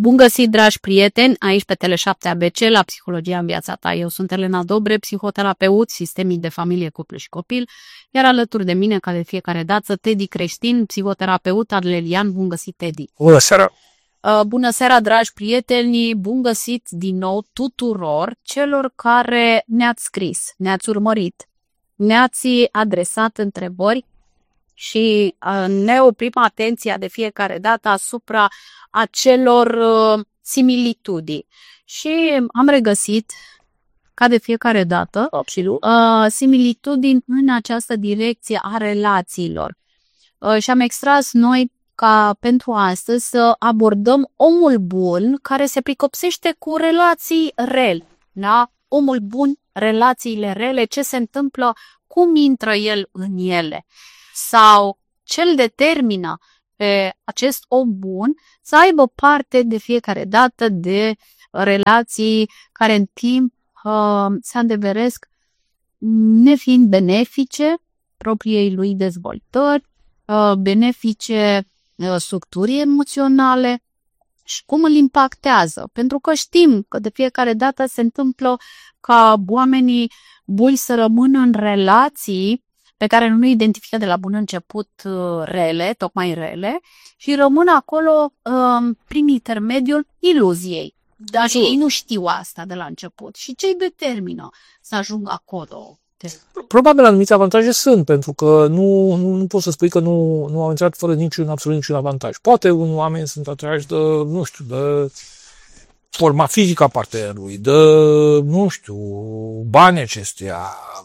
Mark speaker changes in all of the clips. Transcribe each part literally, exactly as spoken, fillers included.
Speaker 1: Bun găsit, dragi prieteni, aici pe Tele șapte A B C la Psihologia în viața ta. Eu sunt Elena Dobre, psihoterapeut sistemic de familie, cuplu și copil, iar alături de mine, ca de fiecare dată, Teddy Creștin, psihoterapeut adlerian. Bun găsit, Teddy!
Speaker 2: Bună seara!
Speaker 1: Bună seara, dragi prieteni! Bun găsit din nou tuturor celor care ne-ați scris, ne-ați urmărit, ne-ați adresat întrebări și ne oprim atenția de fiecare dată asupra acelor uh, similitudini. Și am regăsit, ca de fiecare dată,
Speaker 2: Absolut.
Speaker 1: Uh, similitudini în această direcție a relațiilor. Uh, și am extras noi ca pentru astăzi să abordăm omul bun care se pricopsește cu relații rele. Da? Omul bun, relațiile rele, ce se întâmplă, cum intră el în ele. Sau ce îl determină pe acest om bun să aibă parte de fiecare dată de relații care în timp uh, se adeveresc nefiind benefice propriei lui dezvoltări, uh, benefice uh, structurii emoționale și cum îl impactează. Pentru că știm că de fiecare dată se întâmplă ca oamenii buni să rămână în relații pe care nu identifică de la bun început rele, tocmai rele, și rămân acolo um, prin intermediul iluziei. Dar și ei nu știu asta de la început. Și ce îi determină să ajungă acolo?
Speaker 2: Probabil anumite avantaje sunt, pentru că nu, nu, nu poți să spui că nu, nu au intrat fără niciun, absolut niciun avantaj. Poate un oameni sunt atrași de, nu știu, de forma fizică a partenerului, de, nu știu, bani acestuia,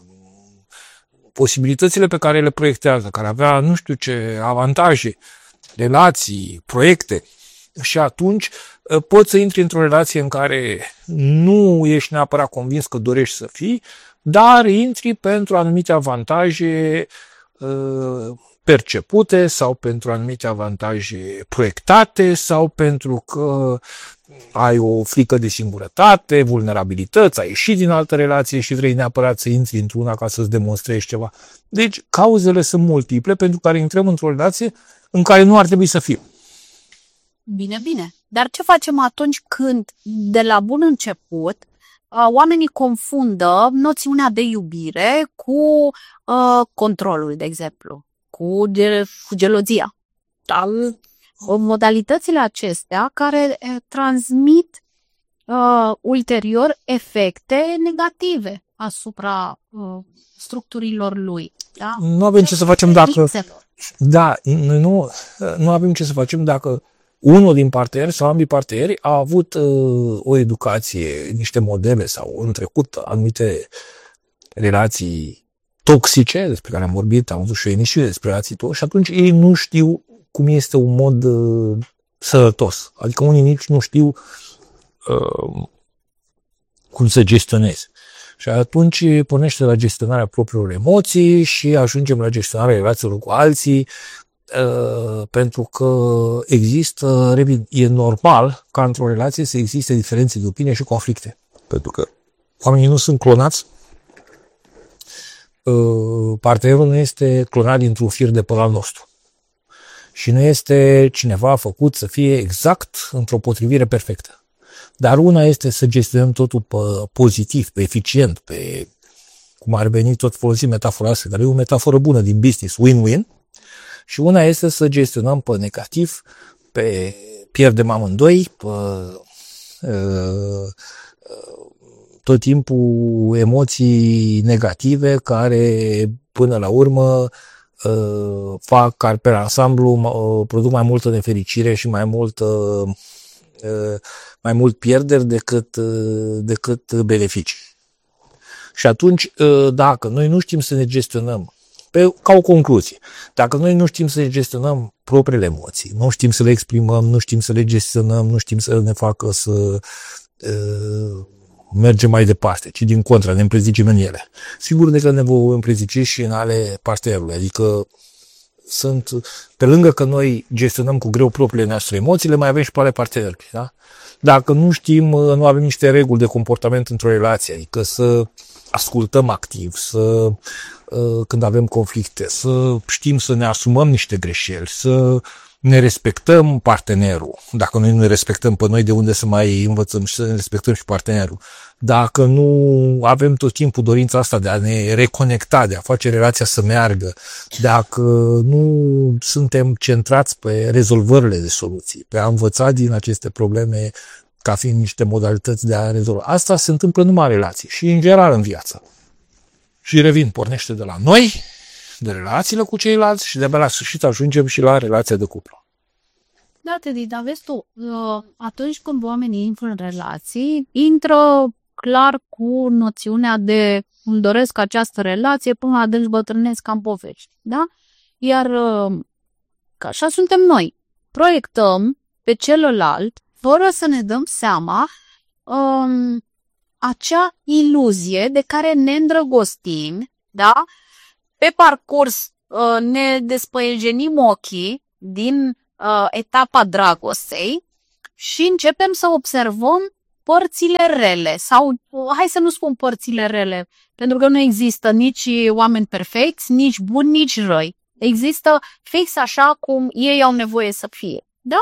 Speaker 2: posibilitățile pe care le proiectează, care avea nu știu ce avantaje, relații, proiecte, și atunci poți să intri într-o relație în care nu ești neapărat convins că dorești să fii, dar intri pentru anumite avantaje uh, percepute sau pentru anumite avantaje proiectate sau pentru că ai o frică de singurătate, vulnerabilități, ai ieșit din altă relație și vrei neapărat să intri într-una ca să-ți demonstrezi ceva. Deci, cauzele sunt multiple pentru care intrăm într-o relație în care nu ar trebui să fim.
Speaker 1: Bine, bine. Dar ce facem atunci când, de la bun început, oamenii confundă noțiunea de iubire cu uh, controlul, de exemplu, cu, ge- cu gelozia? Dar modalitățile acestea care eh, transmit uh, ulterior efecte negative asupra uh, structurilor lui. Da?
Speaker 2: Nu avem ce să facem dacă... Da, noi nu, nu avem ce să facem dacă unul din parteneri sau ambii parteneri a avut uh, o educație, niște modele sau în trecut anumite relații toxice, despre care am vorbit, am avut și o emisiune despre relații toxice, și atunci ei nu știu cum este un mod uh, sănătos. Adică unii nici nu știu uh, cum să gestioneze. Și atunci pornește la gestionarea propriilor emoții și ajungem la gestionarea relațiilor cu alții, uh, pentru că există, e normal ca într-o relație să existe diferențe de opinie și conflicte. Pentru că oamenii nu sunt clonați. Uh, partenerul nu este clonat dintr-un fir de păr al nostru. Și nu este cineva făcut să fie exact într-o potrivire perfectă. Dar una este să gestionăm totul pe pozitiv, pe eficient, pe, cum ar veni, tot folosim metafora asta, dar e o metaforă bună din business, win-win. Și una este să gestionăm pe negativ, pe pierdem amândoi, pe uh, tot timpul emoții negative care, până la urmă, Uh, fac ca pe ansamblu uh, produc mai multă nefericire și mai mult uh, uh, mai mult pierderi decât, uh, decât beneficii. Și atunci, uh, dacă noi nu știm să ne gestionăm, pe, ca o concluzie, dacă noi nu știm să ne gestionăm propriile emoții, nu știm să le exprimăm, nu știm să le gestionăm, nu știm să ne facă să uh, mergem mai departe, ci din contra, ne împrezicim în ele. Sigur de că ne vom împrezici și în ale partenerului, adică sunt, pe lângă că noi gestionăm cu greu propriile noastre emoțiile, mai avem și pe ale partenerului, da? Dacă nu știm, nu avem niște reguli de comportament într-o relație, adică să ascultăm activ, să, când avem conflicte, să știm să ne asumăm niște greșeli, să ne respectăm partenerul. Dacă noi nu ne respectăm pe noi, de unde să mai învățăm și să ne respectăm și partenerul? Dacă nu avem tot timpul dorința asta de a ne reconecta, de a face relația să meargă, dacă nu suntem centrați pe rezolvările de soluții, pe a învăța din aceste probleme ca fiind niște modalități de a rezolva. Asta se întâmplă numai în relații și în general în viață. Și revin, pornește de la noi, de relațiile cu ceilalți și de-abia la sfârșit ajungem și la relația de cuplu.
Speaker 1: Da, Teddy, dar vezi tu, atunci când oamenii intră în relații, intră clar cu noțiunea de îmi doresc această relație până adânci bătrânesc ca în povești, da? Iar că așa suntem noi. Proiectăm pe celălalt fără să ne dăm seama um, acea iluzie de care ne îndrăgostim, da? Pe parcurs uh, ne despăiegenim ochii din uh, etapa dragostei și începem să observăm părțile rele sau, uh, hai să nu spun părțile rele, pentru că nu există nici oameni perfecți, nici buni, nici răi. Există fix așa cum ei au nevoie să fie, da?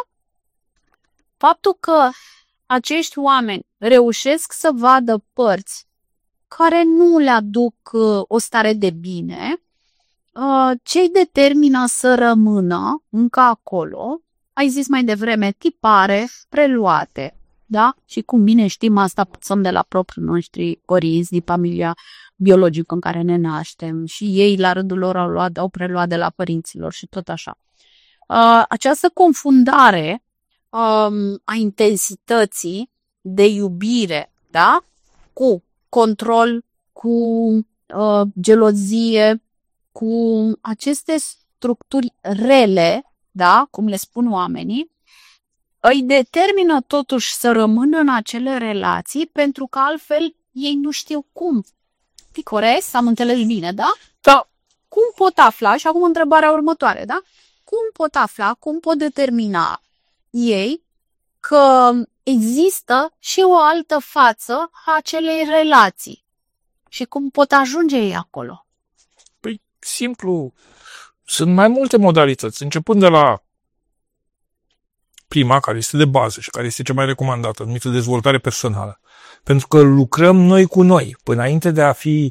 Speaker 1: Faptul că acești oameni reușesc să vadă părți care nu le aduc uh, o stare de bine, uh, ce îi determină să rămână încă acolo, ai zis mai devreme, tipare preluate, da? Și cum bine știm, asta puțăm de la proprii noștri părinți din familia biologică în care ne naștem și ei la rândul lor au, luat, au preluat de la părinților și tot așa. Uh, această confundare um, a intensității de iubire, da? Cu control, cu uh, gelozie, cu aceste structuri rele, da, cum le spun oamenii, îi determină totuși să rămână în acele relații, pentru că altfel ei nu știu cum. Fii corect? Am înțeles bine, da?
Speaker 2: Da.
Speaker 1: Cum pot afla, și acum întrebarea următoare, da? Cum pot afla, cum pot determina ei că există și o altă față a acelei relații? Și cum pot ajunge ei acolo?
Speaker 2: Păi, simplu, sunt mai multe modalități, începând de la prima, care este de bază și care este cea mai recomandată, numită dezvoltare personală. Pentru că lucrăm noi cu noi. Până înainte de a fi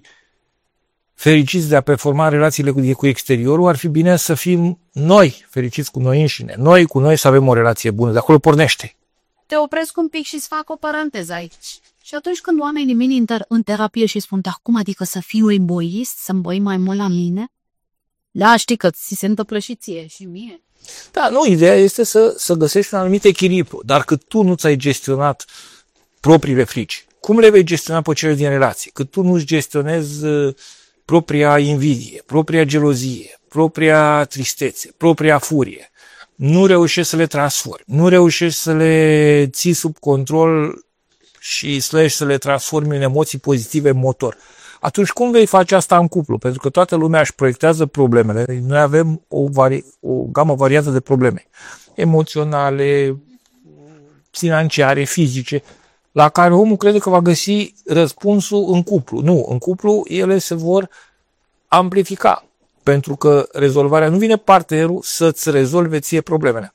Speaker 2: fericiți de a performa relațiile cu, cu exteriorul, ar fi bine să fim noi fericiți cu noi înșine. Noi cu noi să avem o relație bună. De acolo pornește.
Speaker 1: Te opresc un pic și îți fac o paranteză aici. Și atunci când oamenii vin inter- în terapie și spun, dar cum adică să fiu egoist, să-mi băi mai mult la mine? Da, știi că ți se întâmplă și ție și mie.
Speaker 2: Da, nu, ideea este să, să găsești un anumit echilibru. Dar cât tu nu ți-ai gestionat propriile frici, cum le vei gestiona pe cele din relații? Cât tu nu-ți gestionezi uh, propria invidie, propria gelozie, propria tristețe, propria furie, nu reușești să le transformi, nu reușești să le ții sub control și slash să le transformi în emoții pozitive în motor. Atunci cum vei face asta în cuplu? Pentru că toată lumea își proiectează problemele. Noi avem o, vari- o gamă variată de probleme emoționale, financiare, fizice, la care omul crede că va găsi răspunsul în cuplu. Nu, în cuplu ele se vor amplifica. Pentru că rezolvarea nu vine partenerul să-ți rezolve ție problemele.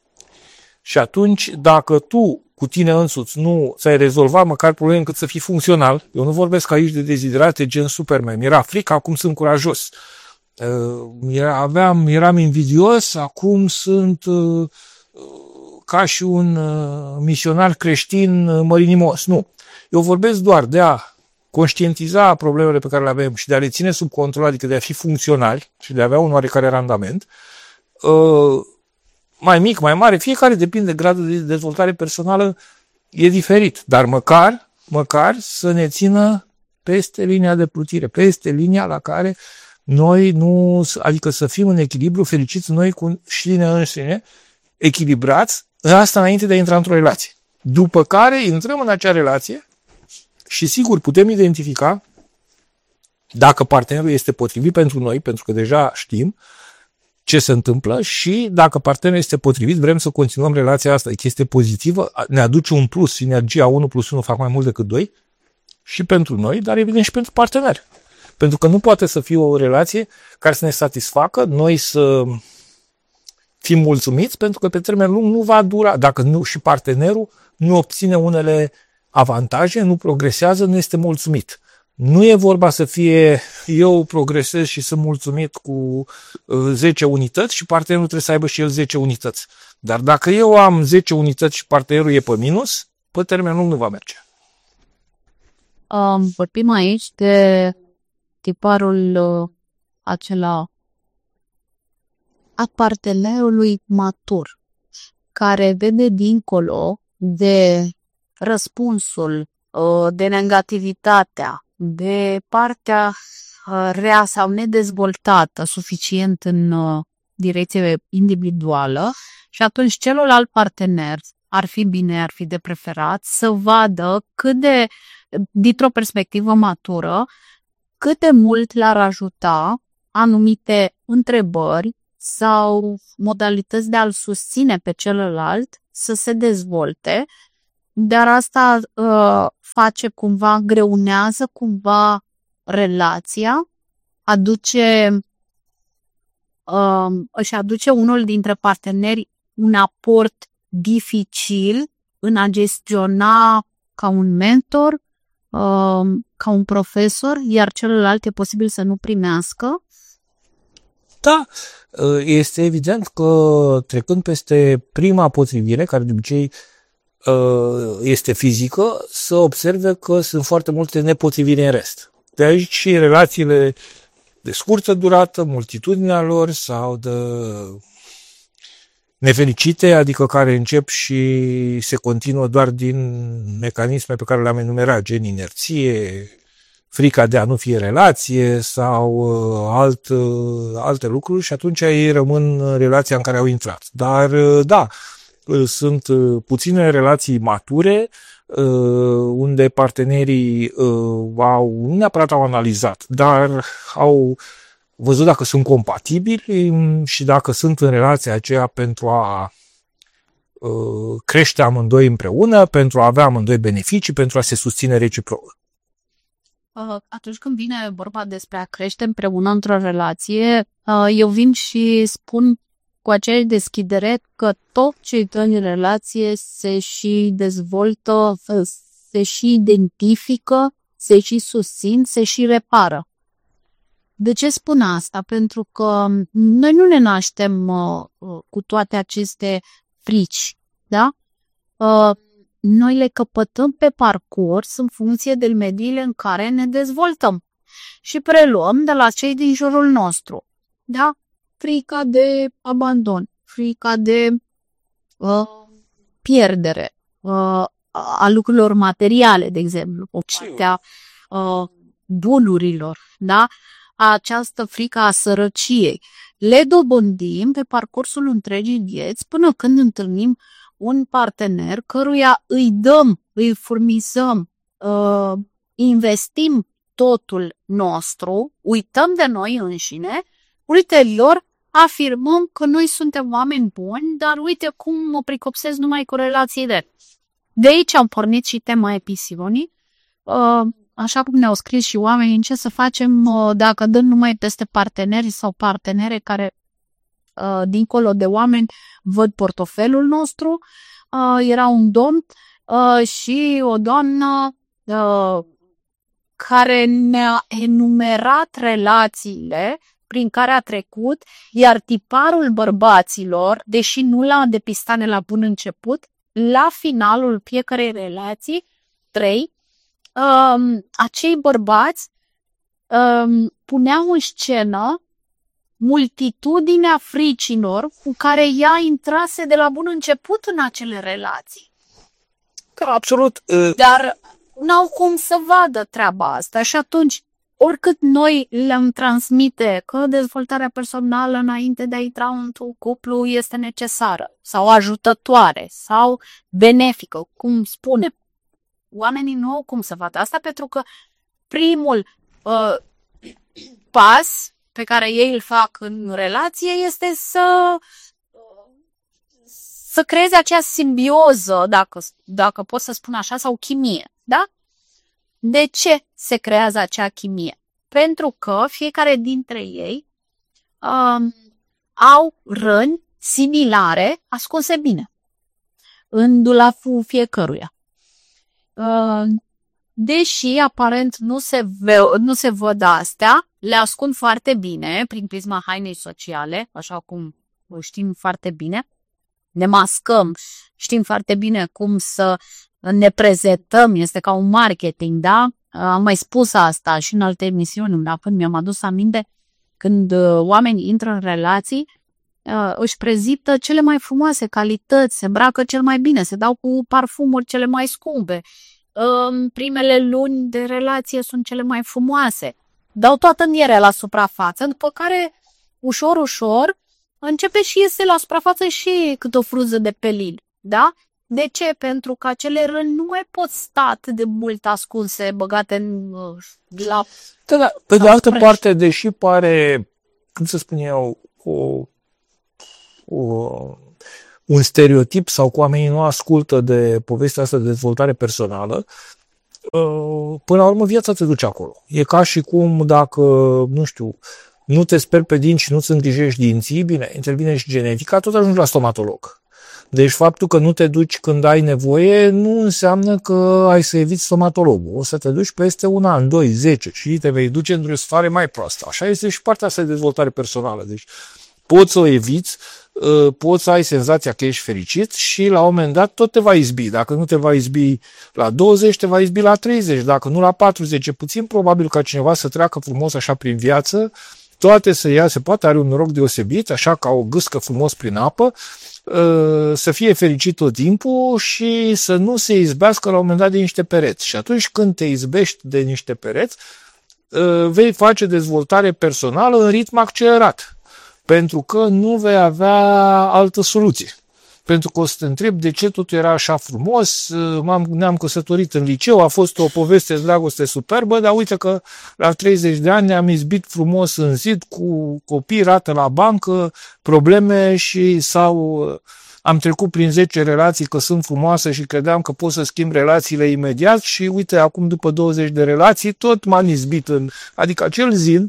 Speaker 2: Și atunci, dacă tu cu tine însuți nu ți-ai rezolvat măcar probleme încât să fii funcțional, eu nu vorbesc aici de deziderate gen Superman, mi-era frică, acum sunt curajos, uh, aveam, eram invidios, acum sunt uh, ca și un uh, misionar creștin mărinimos. Nu, eu vorbesc doar de a conștientiza problemele pe care le avem și de a le ține sub control, adică de a fi funcționali și de a avea un oarecare randament, uh, mai mic, mai mare, fiecare depinde de gradul de dezvoltare personală, e diferit, dar măcar, măcar să ne țină peste linia de plutire, peste linia la care noi nu, adică să fim în echilibru, fericiți noi cu șine înșine, echilibrați, asta înainte de a intra într-o relație. După care intrăm în acea relație și sigur putem identifica dacă partenerul este potrivit pentru noi, pentru că deja știm ce se întâmplă și dacă partenerul este potrivit, vrem să continuăm relația asta, e chestie pozitivă, ne aduce un plus, sinergia unu plus unu fac mai mult decât doi și pentru noi, dar evident și pentru partener. Pentru că nu poate să fie o relație care să ne satisfacă, noi să fi mulțumiți, pentru că pe termen lung nu va dura, dacă nu și partenerul nu obține unele avantaje, nu progresează, nu este mulțumit. Nu e vorba să fie eu progresez și sunt mulțumit cu zece unități și partenerul trebuie să aibă și el zece unități. Dar dacă eu am zece unități și partenerul e pe minus, pe termen lung nu va merge.
Speaker 1: Um, vorbim aici de tiparul uh, acela a partenerului matur, care vede dincolo de răspunsul, uh, de negativitatea, de partea uh, rea sau nedezvoltată suficient în uh, direcție individuală, și atunci celălalt partener ar fi bine, ar fi de preferat să vadă cât de, dintr-o perspectivă matură, cât de mult l-ar ajuta anumite întrebări sau modalități de a-l susține pe celălalt să se dezvolte, dar asta uh, face cumva, greunează cumva relația, aduce, uh, își aduce unul dintre parteneri un aport dificil în a gestiona ca un mentor, uh, ca un profesor, iar celălalt e posibil să nu primească.
Speaker 2: Da, este evident că trecând peste prima potrivire, care de obicei este fizică, să observe că sunt foarte multe nepotriviri în rest. De aici și relațiile de scurtă durată, multitudinea lor sau de nefericite, adică care încep și se continuă doar din mecanisme pe care le-am enumerat, gen inerție, frica de a nu fi în relație sau uh, alt, uh, alte lucruri, și atunci ei rămân în relația în care au intrat. Dar, uh, da, uh, sunt uh, puține relații mature uh, unde partenerii uh, au, nu neapărat au analizat, dar au văzut dacă sunt compatibili și dacă sunt în relația aceea pentru a uh, crește amândoi împreună, pentru a avea amândoi beneficii, pentru a se susține reciproc.
Speaker 1: Atunci când vine vorba despre a crește împreună într-o relație, eu vin și spun cu aceeași deschidere că tot ce dă în relație se și dezvoltă, se și identifică, se și susțin, se și repară. De ce spun asta? Pentru că noi nu ne naștem cu toate aceste frici, da? Noi le căpătăm pe parcurs în funcție de mediile în care ne dezvoltăm și preluăm de la cei din jurul nostru. Da? Frica de abandon, frica de uh, pierdere uh, a lucrurilor materiale, de exemplu, o partea uh, bunurilor, da? Această frică a sărăciei. Le dobândim pe parcursul întregii vieți până când întâlnim un partener căruia îi dăm, îi furnizăm, uh, investim totul nostru, uităm de noi înșine, ulterior afirmăm că noi suntem oameni buni, dar uite cum mă pricopsesc numai cu relații de. De aici am pornit și tema episionii, uh, așa cum ne-au scris și oamenii, în ce să facem uh, dacă dăm numai peste parteneri sau partenere care Uh, dincolo de oameni, văd portofelul nostru. Uh, era un domn uh, și o doamnă uh, care ne-a enumerat relațiile prin care a trecut, iar tiparul bărbaților, deși nu l-a depistat de la bun început, la finalul fiecarei relații, trei, uh, acei bărbați uh, puneau în scenă multitudinea fricilor cu care ea intrase de la bun început în acele relații.
Speaker 2: Absolut. Uh...
Speaker 1: Dar n-au cum să vadă treaba asta și atunci, oricât noi le-am transmite că dezvoltarea personală înainte de a intra într-un cuplu este necesară sau ajutătoare sau benefică, cum spune, oamenii nu au cum să vadă asta, pentru că primul uh, pas pe care ei îl fac în relație este să, să creeze acea simbioză, dacă, dacă pot să spun așa, sau chimie, da? De ce se creează acea chimie? Pentru că fiecare dintre ei um, au răni similare, ascunse bine, în dulapul fiecăruia. Deși aparent nu se, ve- nu se văd astea, le ascund foarte bine prin prisma hainei sociale, așa cum știm foarte bine. Ne mascăm, știm foarte bine cum să ne prezentăm, este ca un marketing, da? Am mai spus asta și în alte emisiuni, la când mi-am adus aminte, când oamenii intră în relații, își prezintă cele mai frumoase calități, se îmbracă cel mai bine, se dau cu parfumuri cele mai scumpe. Primele luni de relație sunt cele mai frumoase. Dau toată mierea la suprafață, după care, ușor, ușor, începe și iese la suprafață și cât o frunză de pelin, da? De ce? Pentru că acele răni nu mai pot sta atât de mult ascunse, băgate în la...
Speaker 2: Da, da. Pe de altă parte, deși pare, cum să spun eu, o, o, un stereotip sau că oamenii nu ascultă de povestea asta de dezvoltare personală, până la urmă viața te duce acolo. E ca și cum dacă, nu știu, nu te speri pe dinți și nu-ți îngrijești dinții, bine, intervine și genetica, tot ajungi la stomatolog. Deci faptul că nu te duci când ai nevoie nu înseamnă că ai să eviți stomatologul. O să te duci peste un an, doi, zece și te vei duce într-o stare mai proastă. Așa este și partea asta de dezvoltare personală. Deci poți să o eviți, poți să ai senzația că ești fericit și la un moment dat tot te va izbi. Dacă nu te va izbi la douăzeci, te va izbi la treizeci. Dacă nu la patruzeci, e puțin probabil ca cineva să treacă frumos așa prin viață, toate să iasă, poate are un noroc deosebit, așa ca o gâscă frumos prin apă, să fie fericit tot timpul și să nu se izbească la un moment dat de niște pereți. Și atunci când te izbești de niște pereți, vei face dezvoltare personală în ritm accelerat, pentru că nu vei avea altă soluție. Pentru că o să te întrebi de ce totul era așa frumos, M-am, ne-am căsătorit în liceu, a fost o poveste de dragoste superbă, dar uite că la treizeci de ani ne-am izbit frumos în zid cu copii, rată la bancă, probleme și sau am trecut prin zece relații că sunt frumoase și credeam că pot să schimb relațiile imediat și uite acum după douăzeci de relații tot m-am izbit în... Adică acel zid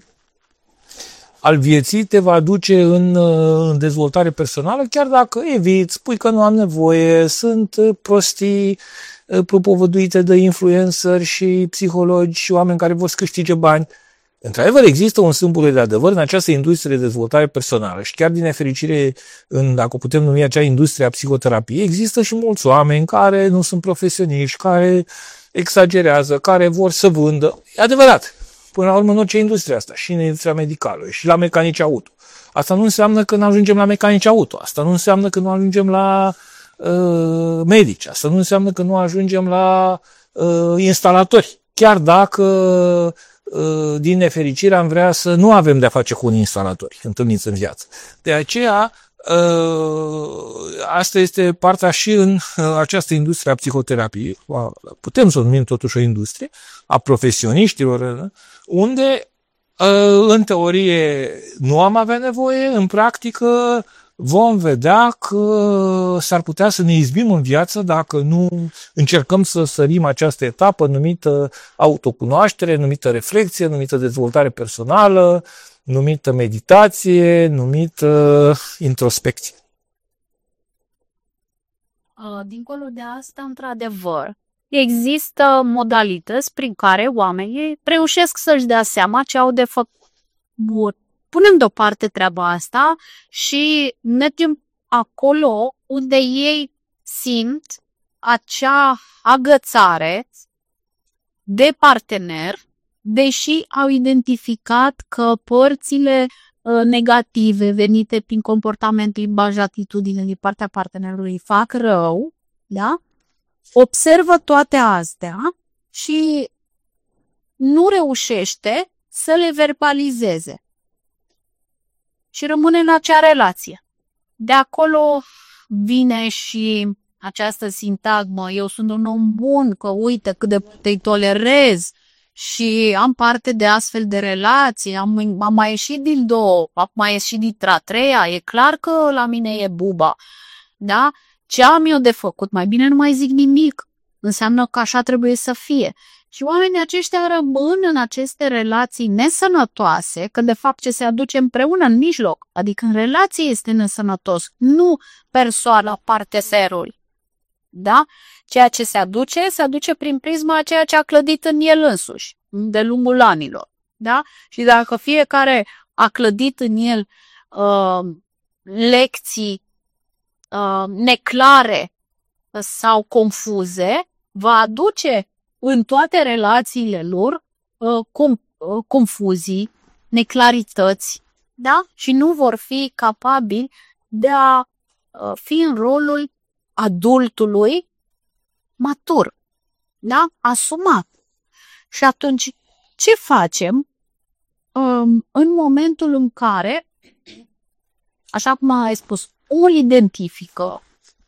Speaker 2: al vieții te va duce în, în dezvoltare personală, chiar dacă eviți, spui că nu am nevoie, sunt prostii propovăduite de influenceri și psihologi și oameni care vor să câștige bani. Într-adevăr, există un sâmbure de adevăr în această industrie de dezvoltare personală și chiar din nefericire, în, dacă putem numi acea industrie a psihoterapiei, există și mulți oameni care nu sunt profesioniști, care exagerează, care vor să vândă. E adevărat. Până la urmă, în orice industrie asta, și în industria medicală, și la mecanici auto. Asta nu înseamnă că nu ajungem la mecanici auto, asta nu înseamnă că nu ajungem la uh, medici, asta nu înseamnă că nu ajungem la uh, instalatori. Chiar dacă, uh, din nefericire, am vrea să nu avem de-a face cu un instalatori întâlniți în viață. De aceea, asta este partea și în această industrie a psihoterapiei, putem să o numim totuși o industrie, a profesioniștilor, unde în teorie nu am avea nevoie, în practică vom vedea că s-ar putea să ne izbim în viață dacă nu încercăm să sărim această etapă numită autocunoaștere, numită reflexie, numită dezvoltare personală, numită meditație, numită introspecție.
Speaker 1: Dincolo de asta, într-adevăr, există modalități prin care oamenii reușesc să-și dea seama ce au de făcut. Bun. Punem deoparte treaba asta și mergem acolo unde ei simt acea agățare de partener, deși au identificat că părțile uh, negative venite prin comportament, limbaj, atitudine din partea partenerului fac rău, da? Observă toate astea și nu reușește să le verbalizeze. Și rămâne în acea relație. De acolo vine și această sintagmă, eu sunt un om bun, că uite cât de te tolerez și am parte de astfel de relații, am, am mai ieșit din două, am mai ieșit din a treia, e clar că la mine e buba. Da? Ce am eu de făcut? Mai bine nu mai zic nimic. înseamnă că așa trebuie să fie. Și oamenii aceștia rămân în aceste relații nesănătoase, că de fapt ce se aduce împreună în mijloc, adică în relație este nesănătos, nu persoana, parteserul. Da? Ceea ce se aduce, se aduce prin prisma a ceea ce a clădit în el însuși, de lungul anilor. Da? Și dacă fiecare a clădit în el uh, lecții uh, neclare sau confuze, va aduce în toate relațiile lor uh, com, uh, confuzii, neclarități, da? Și nu vor fi capabili de a uh, fi în rolul adultului matur, da? Asumat. Și atunci, ce facem um, în momentul în care, așa cum ai spus, o identifică,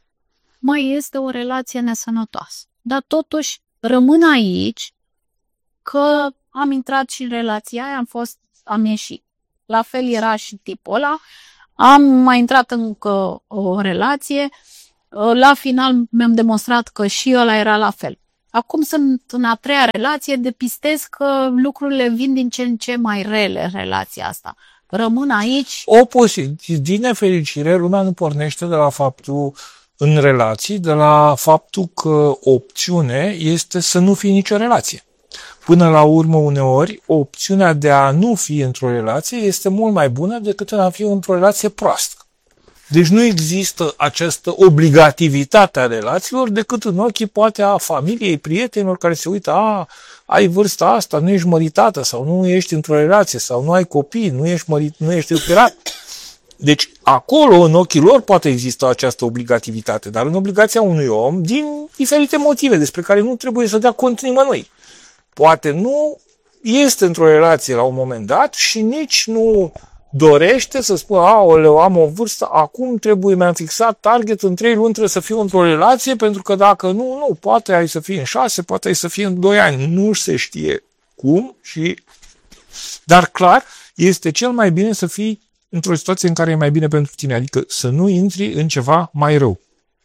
Speaker 1: mai este o relație nesănătoasă, dar totuși rămân aici că am intrat și în relația aia, am fost, am ieșit. La fel era și tipul ăla, am mai intrat încă o relație, la final mi-am demonstrat că și ăla era la fel. Acum sunt în a treia relație, depistez că lucrurile vin din ce în ce mai rele în relația asta. Rămân aici.
Speaker 2: Opozit. Din nefericire, lumea nu pornește de la faptul în relații, de la faptul că opțiune este să nu fie nicio relație. Până la urmă, uneori, opțiunea de a nu fi într-o relație este mult mai bună decât a fi într-o relație proastă. Deci nu există această obligativitate a relațiilor decât în ochii poate a familiei, prietenilor care se uită, a, ai vârsta asta, nu ești măritată sau nu ești într-o relație sau nu ai copii, nu ești mărit, nu ești operat. Deci acolo, în ochii lor, poate exista această obligativitate, dar în obligația unui om, din diferite motive despre care nu trebuie să dea cont nimănui. Poate nu este într-o relație la un moment dat și nici nu dorește să spună, aoleu, am o vârstă, acum trebuie, mi-am fixat target, în trei luni trebuie să fiu într-o relație, pentru că dacă nu, nu, poate ai să fii în șase, poate ai să fii în doi ani. Nu se știe cum și... Dar clar, este cel mai bine să fii într-o situație în care e mai bine pentru tine, adică să nu intri în ceva mai rău.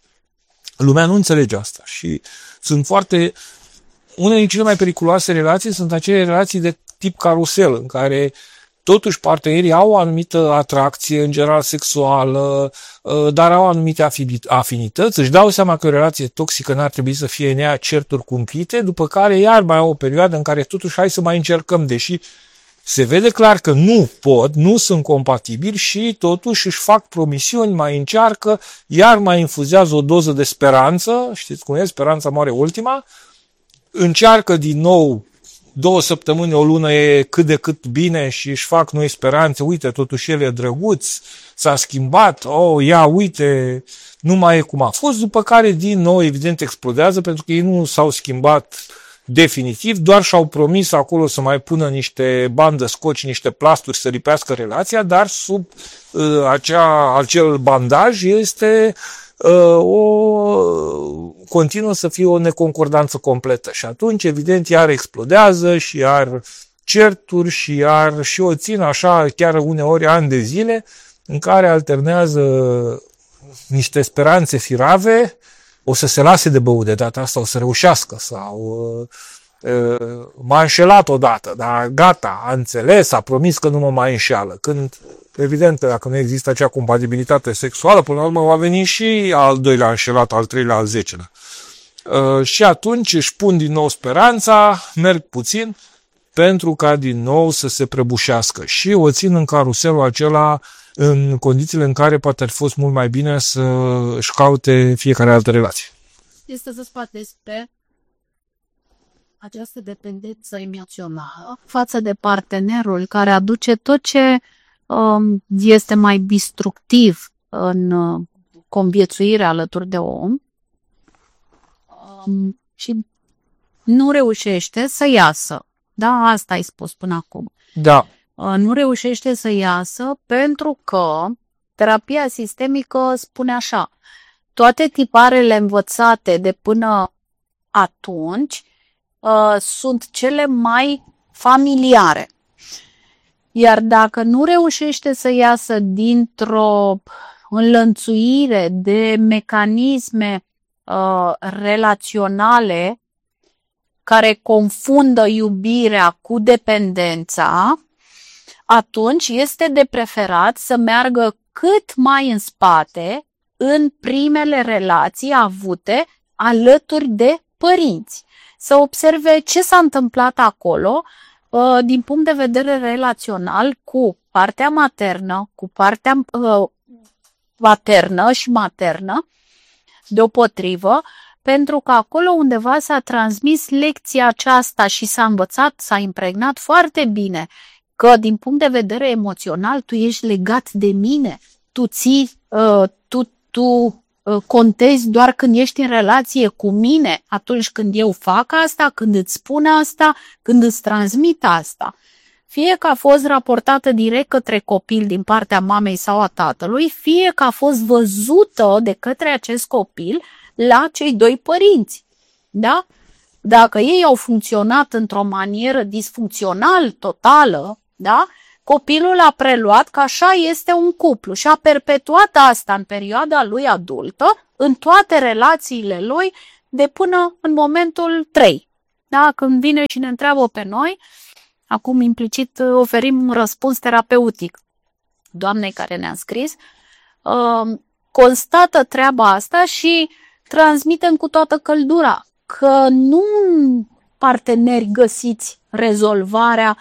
Speaker 2: Lumea nu înțelege asta și sunt foarte... Unele din cele mai periculoase relații sunt acele relații de tip carusel, în care totuși partenerii au o anumită atracție, în general sexuală, dar au anumite afinități, își dau seama că o relație toxică n-ar trebui să fie în ea certuri cumplite, după care iar mai au o perioadă în care totuși hai să mai încercăm, deși se vede clar că nu pot, nu sunt compatibili și totuși își fac promisiuni, mai încearcă, iar mai infuzează o doză de speranță, știți cum e, speranța moare ultima, încearcă din nou două săptămâni, o lună e cât de cât bine și își fac noi speranțe, uite, totuși el e drăguț, s-a schimbat, oh, ia, uite, nu mai e cum a fost, după care din nou, evident, explodează, pentru că ei nu s-au schimbat definitiv, doar și-au promis acolo să mai pună niște bandă scoci, niște plasturi să lipească relația, dar sub uh, acea, acel bandaj este uh, o continuă să fie o neconcordanță completă și atunci, evident, iar explodează și iar certuri și iar și o țin așa chiar uneori ani de zile în care alternează niște speranțe firave, o să se lase de băut de data asta, o să reușească sau uh, m-a înșelat odată, dar gata, a înțeles, a promis că nu mă mai înșeală. Când, evident, dacă nu există acea compatibilitate sexuală, până la urmă va veni și al doilea înșelat, al treilea, al zecelea. Uh, și atunci își pun din nou speranța, merg puțin, pentru ca din nou să se prăbușească. Și o țin în caruselul acela în condițiile în care poate ar fi fost mult mai bine să își caute fiecare altă relație.
Speaker 1: Este să spate despre această dependență emoțională față de partenerul care aduce tot ce um, este mai destructiv în uh, conviețuirea alături de om um, și nu reușește să iasă. Da, asta ai spus până acum.
Speaker 2: Da.
Speaker 1: Nu reușește să iasă pentru că terapia sistemică spune așa, toate tiparele învățate de până atunci uh, sunt cele mai familiare. Iar dacă nu reușește să iasă dintr-o înlănțuire de mecanisme uh, relaționale care confundă iubirea cu dependența, atunci este de preferat să meargă cât mai în spate în primele relații avute alături de părinți. Să observe ce s-a întâmplat acolo din punct de vedere relațional cu partea maternă, cu partea paternă și maternă, deopotrivă, pentru că acolo undeva s-a transmis lecția aceasta și s-a învățat, s-a impregnat foarte bine că din punct de vedere emoțional tu ești legat de mine, tu ții, uh, tu, tu uh, contezi doar când ești în relație cu mine, atunci când eu fac asta, când îți spun asta, când îți transmit asta. Fie că a fost raportată direct către copil din partea mamei sau a tatălui, fie că a fost văzută de către acest copil la cei doi părinți. Da? Dacă ei au funcționat într-o manieră disfuncțional, totală, da? Copilul a preluat că așa este un cuplu și a perpetuat asta în perioada lui adultă, în toate relațiile lui, de până în momentul trei. Da? Când vine și ne întreabă pe noi, acum implicit oferim un răspuns terapeutic doamnei care ne-a scris, constată treaba asta și transmitem cu toată căldura că nu parteneri găsiți rezolvarea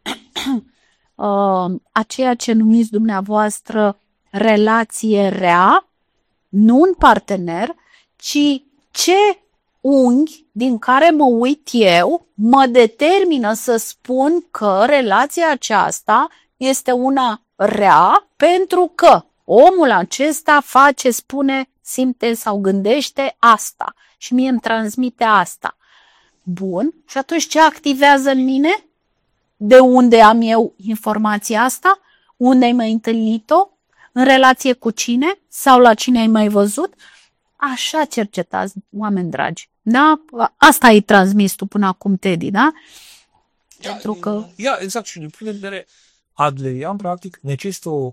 Speaker 1: a ceea ce numiți dumneavoastră relație rea, nu un partener, ci ce unghi din care mă uit eu mă determină să spun că relația aceasta este una rea pentru că omul acesta face, spune, simte sau gândește asta și mie îmi transmite asta. Bun, și atunci ce activează în mine? De unde am eu informația asta? Unde ai mai întâlnit-o? În relație cu cine? Sau la cine ai mai văzut? Așa cercetați, oameni dragi. Da? Asta ai transmis tu până acum, Teddy, da?
Speaker 2: Ia,
Speaker 1: Pentru că...
Speaker 2: Ia, exact, și din punct de vedere adlerian, practic, necesită o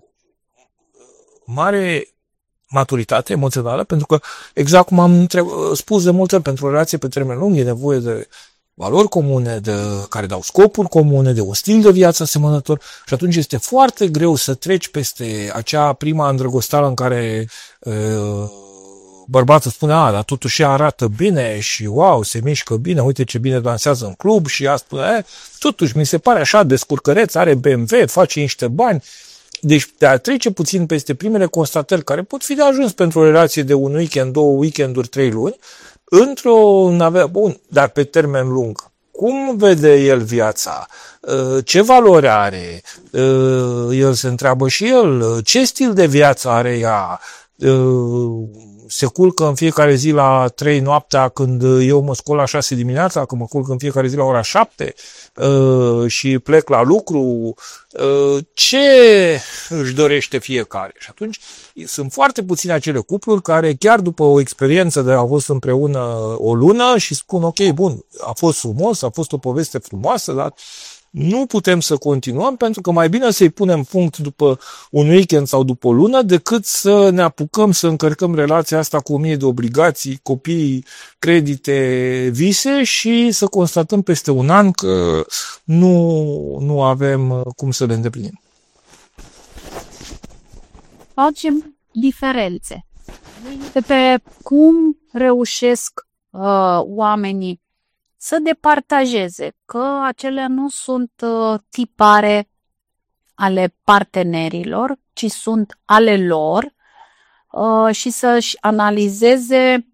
Speaker 2: mare maturitate emoțională, pentru că, exact cum am spus de multe ori, pentru o relație pe termen lung e nevoie de valori comune, de, care dau scopuri comune, de un stil de viață asemănător și atunci este foarte greu să treci peste acea prima îndrăgosteală în care uh, bărbatul spune, a, dar totuși ea arată bine și wow, se mișcă bine, uite ce bine dansează în club și ea spune, e, totuși mi se pare așa descurcăreț, are B M W, face niște bani. Deci de a trece puțin peste primele constatări care pot fi de ajuns pentru o relație de un weekend, două weekenduri, trei luni, într-o nave, bun, dar pe termen lung. Cum vede el viața? Ce valori are? El se întreabă și el. Ce stil de viață are ea? Se culcă în fiecare zi la trei noaptea când eu mă scol la șase dimineața, că mă culc în fiecare zi la ora șapte și plec la lucru. Ce își dorește fiecare? Și atunci sunt foarte puține acele cupluri care chiar după o experiență de a fost împreună o lună și spun ok, bun, a fost frumos, a fost o poveste frumoasă, dar nu putem să continuăm pentru că mai bine să-i punem punct după un weekend sau după o lună decât să ne apucăm să încărcăm relația asta cu o mie de obligații, copii, credite, vise și să constatăm peste un an că nu, nu avem cum să le îndeplinim.
Speaker 1: Facem diferențe de pe cum reușesc uh, oamenii să departajeze, că acelea nu sunt uh, tipare ale partenerilor, ci sunt ale lor uh, și să-și analizeze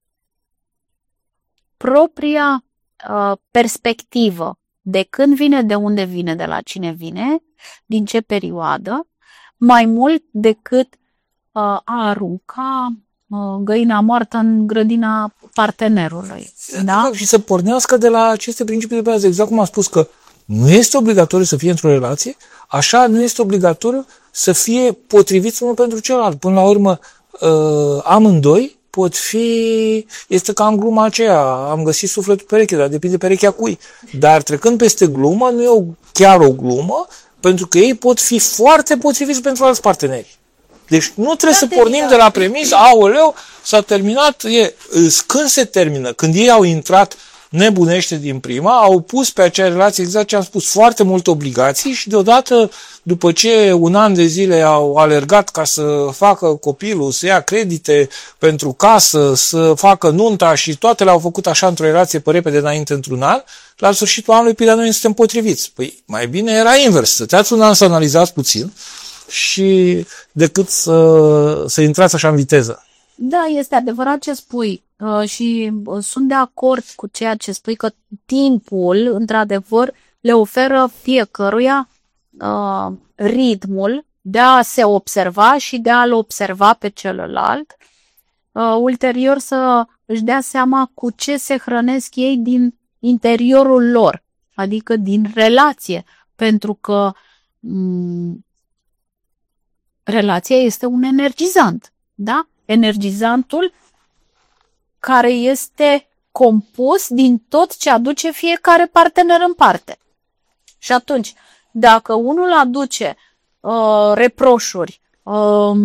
Speaker 1: propria uh, perspectivă de când vine, de unde vine, de la cine vine, din ce perioadă, mai mult decât uh, a arunca găina moartă în grădina partenerului. Da?
Speaker 2: Și să pornească de la aceste principii de bază. Exact cum am spus că nu este obligatoriu să fie într-o relație, așa nu este obligatoriu să fie potriviți unul pentru celălalt. Până la urmă, amândoi pot fi, este ca în gluma aceea, am găsit sufletul pereche, dar depinde perechea cui. Dar trecând peste glumă, nu e o, chiar o glumă, pentru că ei pot fi foarte potriviți pentru alți parteneri. Deci nu trebuie
Speaker 1: Da,
Speaker 2: să
Speaker 1: de
Speaker 2: pornim
Speaker 1: bine.
Speaker 2: de la premisă, aoleu, s-a terminat, e, când se termină? Când ei au intrat nebunește din prima, au pus pe acea relație, exact ce am spus, foarte multe obligații și deodată, după ce un an de zile au alergat ca să facă copilul, să ia credite pentru casă, să facă nunta și toate le-au făcut așa într-o relație pe repede înainte într-un an, la sfârșitul anului, pe noi nu suntem potriviți. Păi mai bine era invers, stăteați un an să analizați puțin și decât să, să intrați așa în viteză.
Speaker 1: Da, este adevărat ce spui uh, și uh, sunt de acord cu ceea ce spui că timpul, într-adevăr, le oferă fiecăruia uh, ritmul de a se observa și de a-l observa pe celălalt, uh, ulterior să își dea seama cu ce se hrănesc ei din interiorul lor, adică din relație, pentru că m- relația este un energizant, da? Energizantul care este compus din tot ce aduce fiecare partener în parte. Și atunci, dacă unul aduce uh, reproșuri, uh,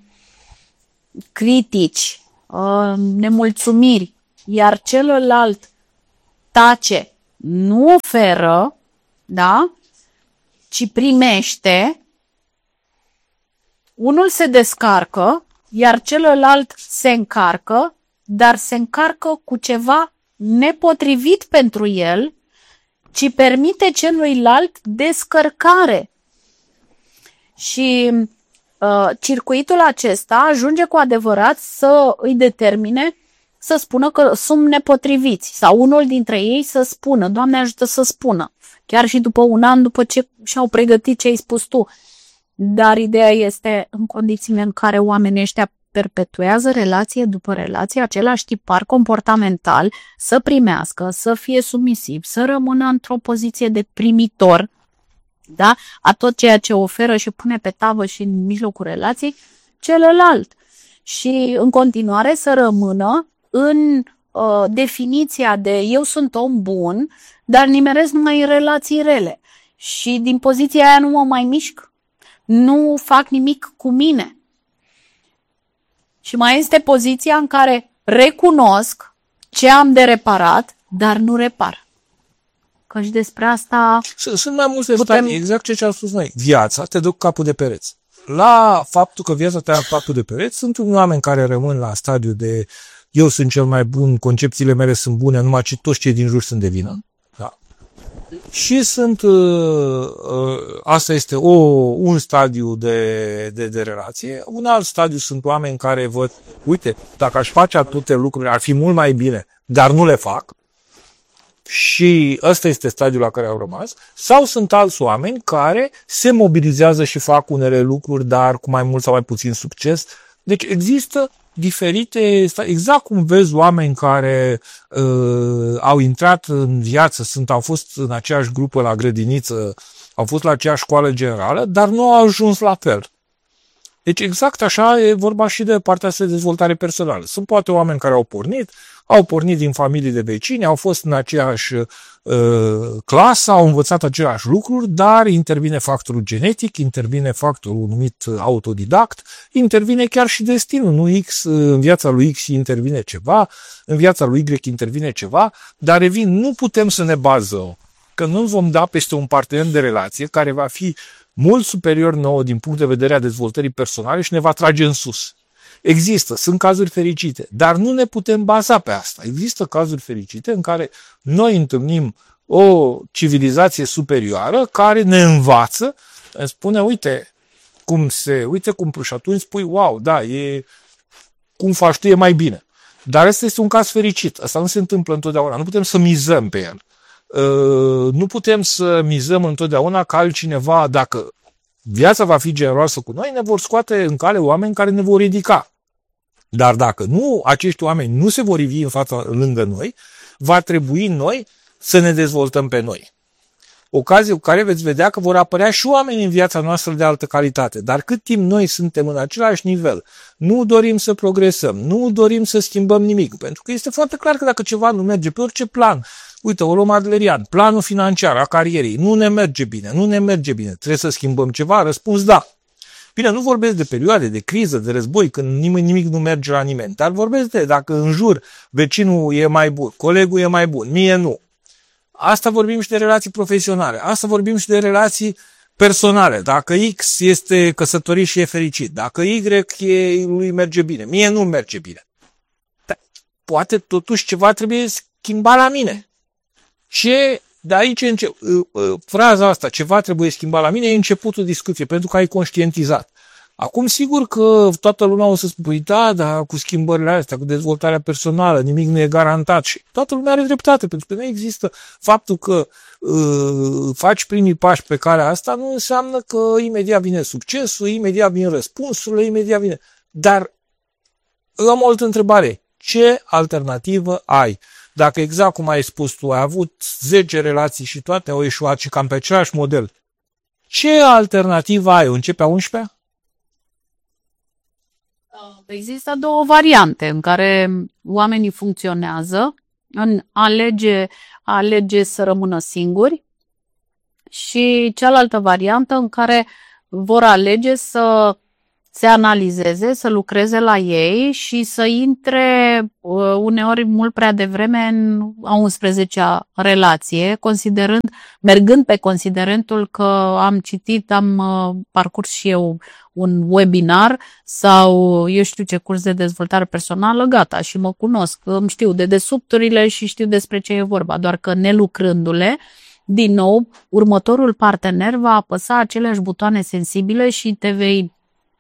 Speaker 1: critici, uh, nemulțumiri, iar celălalt tace, nu oferă, da? Ci primește, unul se descarcă, iar celălalt se încarcă, dar se încarcă cu ceva nepotrivit pentru el, ci permite celuilalt descărcare. Și uh, circuitul acesta ajunge cu adevărat să îi determine să spună că sunt nepotriviți sau unul dintre ei să spună, Doamne ajută să spună, chiar și după un an după ce și-au pregătit ce ai spus tu. Dar ideea este în condițiile în care oamenii ăștia perpetuează relație după relație, același tipar comportamental, să primească, să fie submisiv, să rămână într-o poziție de primitor, da? A tot ceea ce oferă și pune pe tavă și în mijlocul relației celălalt. Și în continuare să rămână în uh, definiția de eu sunt om bun, dar nimeresc numai în relații rele. Și din poziția aia nu mă mai mișc. Nu fac nimic cu mine. Și mai este poziția în care recunosc ce am de reparat, dar nu repar. Că și despre asta...
Speaker 2: Sunt mai multe
Speaker 1: putem...
Speaker 2: stadii, exact ce am spus noi. Viața te duc capul de pereți. La faptul că viața te ia capul de pereți, sunt unii oameni care rămân la stadiu de eu sunt cel mai bun, concepțiile mele sunt bune, numai ce toți cei din jur sunt de vină. Da. Și sunt, uh, uh, asta este o, un stadiu de, de, de relație. Un alt stadiu sunt oameni care văd, uite, dacă aș face atâtea lucruri, ar fi mult mai bine, dar nu le fac. Și ăsta este stadiul la care au rămas. Sau sunt alți oameni care se mobilizează și fac unele lucruri, dar cu mai mult sau mai puțin succes. Deci există diferite, exact cum vezi oameni care uh, au intrat în viață, sunt, au fost în aceeași grupă la grădiniță, au fost la aceeași școală generală, dar nu au ajuns la fel. Deci exact așa e vorba și de partea asta de dezvoltare personală. Sunt poate oameni care au pornit, au pornit din familii de vecini, au fost în aceeași uh, clasă, au învățat aceleași lucruri, dar intervine factorul genetic, intervine factorul numit autodidact, intervine chiar și destinul. Nu X, în viața lui X intervine ceva, în viața lui Y intervine ceva, dar revin, nu putem să ne bazăm că nu vom da peste un partener de relație care va fi mult superior nouă din punct de vedere a dezvoltării personale și ne va trage în sus. Există, sunt cazuri fericite, dar nu ne putem baza pe asta. Există cazuri fericite în care noi întâlnim o civilizație superioară care ne învață, îmi spune, uite cum se, uite cum, și atunci spui, wow, da, e, cum faci tu e mai bine. Dar ăsta este un caz fericit, asta nu se întâmplă întotdeauna, nu putem să mizăm pe el. Uh, nu putem să mizăm întotdeauna că altcineva, dacă viața va fi generoasă cu noi, ne vor scoate în cale oameni care ne vor ridica. Dar dacă nu, acești oameni nu se vor ridica în fața lângă noi, va trebui noi să ne dezvoltăm pe noi. Ocazie cu care veți vedea că vor apărea și oameni în viața noastră de altă calitate. Dar cât timp noi suntem în același nivel, nu dorim să progresăm, nu dorim să schimbăm nimic. Pentru că este foarte clar că dacă ceva nu merge pe orice plan, uite, o luăm Adlerian, planul financiar a carierei, nu ne merge bine, nu ne merge bine, trebuie să schimbăm ceva, răspuns da. Bine, nu vorbesc de perioade de criză, de război, când nimeni, nimic nu merge la nimeni, dar vorbesc de dacă în jur vecinul e mai bun, colegul e mai bun, mie nu. Asta vorbim și de relații profesionale, asta vorbim și de relații personale. Dacă X este căsătorit și e fericit, dacă Y e, lui merge bine, mie nu merge bine. Dar poate totuși ceva trebuie schimbat la mine. Ce, de aici încep, fraza asta, ceva trebuie schimbat la mine, e începutul discuției, pentru că ai conștientizat. Acum, sigur că toată lumea o să spui, da, dar cu schimbările astea, cu dezvoltarea personală, nimic nu e garantat și toată lumea are dreptate, pentru că nu există faptul că uh, faci primii pași pe calea asta, nu înseamnă că imediat vine succesul, imediat vin răspunsurile, imediat vine. Dar am o altă întrebare. Ce alternativă ai? Dacă exact cum ai spus tu, ai avut zece relații și toate au ieșuat și cam pe același model, ce alternativă ai? Începe a unsprezecea?
Speaker 1: Există două variante în care oamenii funcționează, în alege, alege să rămână singuri și cealaltă variantă în care vor alege să se analizeze, să lucreze la ei și să intre uneori mult prea devreme în a unsprezecea relație, considerând, mergând pe considerentul că am citit, am parcurs și eu un webinar sau eu știu ce curs de dezvoltare personală, gata, și mă cunosc, îmi știu de dedesubturile și știu despre ce e vorba, doar că nelucrându-le, din nou, următorul partener va apăsa aceleași butoane sensibile și te vei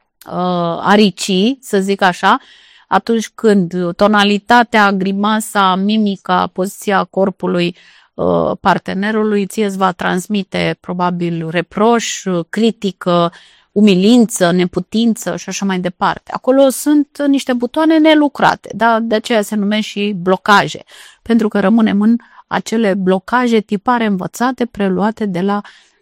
Speaker 1: Uh, arici, să zic așa, atunci când tonalitatea, grimasa, mimica, poziția corpului uh, partenerului ție îți va transmite probabil reproș, critică, umilință, neputință și așa mai departe. Acolo sunt niște butoane nelucrate, da? De aceea se numesc și blocaje, pentru că rămânem în acele blocaje tipare învățate, preluate de la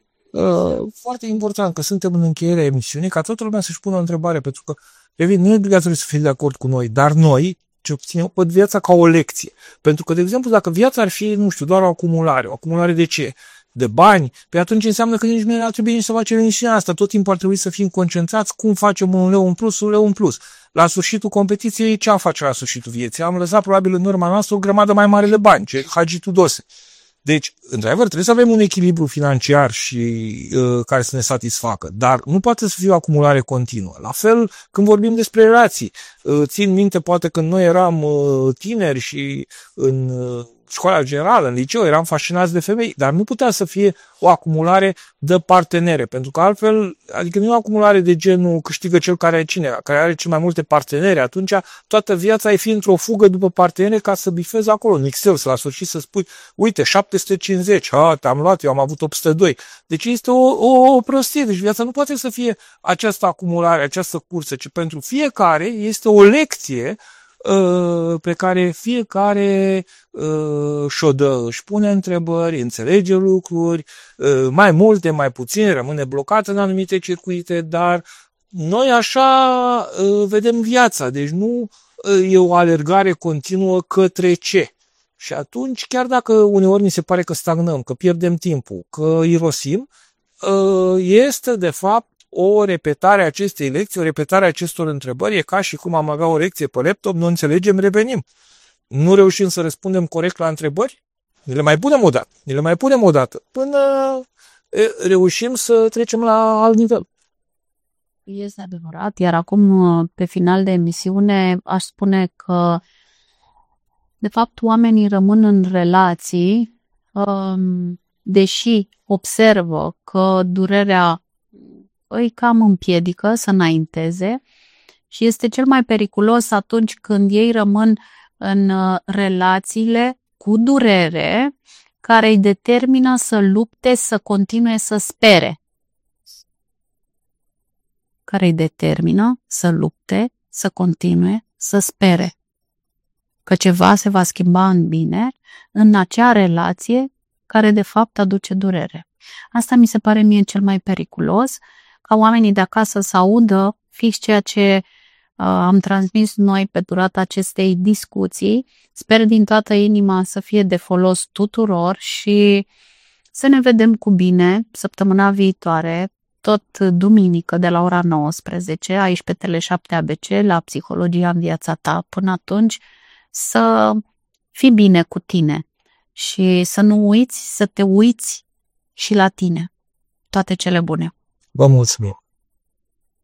Speaker 2: Uh, foarte important că suntem în încheierea emisiunii, ca toată lumea să-și pună o întrebare, pentru că, revin, nu e obligatoriu să fiți de acord cu noi, dar noi, ce obținem, văd viața ca o lecție. Pentru că, de exemplu, dacă viața ar fi, nu știu, doar o acumulare, o acumulare de ce? De bani, pe atunci înseamnă că nici nu ar trebui nici să facem emisiunea asta. Tot timpul ar trebui să fim concentrați cum facem un leu în plus, un leu în plus. La sfârșitul competiției, ce am face la sfârșitul vieții? Am lăsat probabil în urma noastră o grămadă mai mare de bani, ce Hagi Tudose. Deci, într-adevăr, trebuie să avem un echilibru financiar și uh, care să ne satisfacă, dar nu poate să fie o acumulare continuă. La fel, când vorbim despre relații, uh, țin minte, poate când noi eram uh, tineri și în uh, școala generală, în liceu, eram fascinați de femei, dar nu putea să fie o acumulare de partenere, pentru că altfel, adică nu e o acumulare de genul câștigă cel care are cine, care are cel mai multe partenere, atunci toată viața ai fi într-o fugă după partenere ca să bifezi acolo în Excel, să la sfârșit să spui, uite, șapte sute cincizeci, ha, te-am luat, eu am avut opt sute doi. Deci este o, o, o prostie, deci viața nu poate să fie această acumulare, această cursă, ci pentru fiecare este o lecție pe care fiecare uh, și-o dă, își pune întrebări, înțelege lucruri, uh, mai multe, mai puține, rămâne blocat în anumite circuite, dar noi așa uh, vedem viața, deci nu uh, e o alergare continuă către ce. Și atunci, chiar dacă uneori ni se pare că stagnăm, că pierdem timpul, că irosim, uh, este de fapt o repetare a acestei lecții, o repetare a acestor întrebări, e ca și cum am avea o lecție pe laptop, nu înțelegem, revenim. Nu reușim să răspundem corect la întrebări, ne le mai punem o dată, ne le mai punem o dată, până reușim să trecem la alt nivel.
Speaker 1: Este adevărat, iar acum, pe final de emisiune, aș spune că, de fapt, oamenii rămân în relații, deși observă că durerea îi cam împiedică să înainteze și este cel mai periculos atunci când ei rămân în relațiile cu durere care îi determină să lupte, să continue să spere. Care îi determină să lupte, să continue să spere. Că ceva se va schimba în bine în acea relație care de fapt aduce durere. Asta mi se pare mie cel mai periculos, ca oamenii de acasă să audă fix ceea ce uh, am transmis noi pe durata acestei discuții. Sper din toată inima să fie de folos tuturor și să ne vedem cu bine săptămâna viitoare, tot duminică de la ora nouăsprezece, aici pe Tele șapte A B C, la Psihologia în viața ta. Până atunci să fii bine cu tine și să nu uiți să te uiți și la tine. Toate cele bune!
Speaker 2: Vă mulțumim!